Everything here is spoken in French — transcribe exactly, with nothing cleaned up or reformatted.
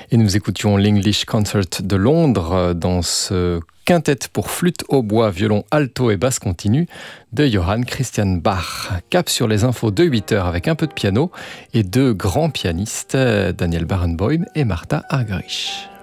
Et nous écoutions l'English Concert de Londres dans ce quintet pour flûte, hautbois, violon, alto et basse continue de Johann Christian Bach. Cap sur les infos de huit heures avec un peu de piano et deux grands pianistes, Daniel Barenboim et Martha Argerich.